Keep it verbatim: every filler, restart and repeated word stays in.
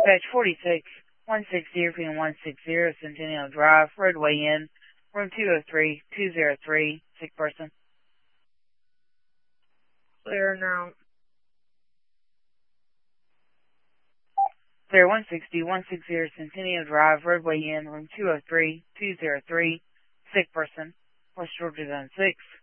Dispatch forty-six, one sixty, one sixty, Centennial Drive, roadway in, room two oh three, two oh three, sick person. Clear now. Clear one sixty, one sixty, Centennial Drive, roadway in, room two oh three, two oh three, sick person. West Georgia Zone six.